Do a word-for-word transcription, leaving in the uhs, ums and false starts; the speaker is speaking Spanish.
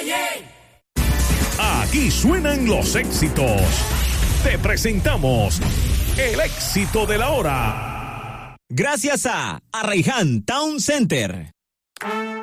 Aquí suenan los éxitos. Te presentamos el éxito de la hora. Gracias a Arraiján Town Center.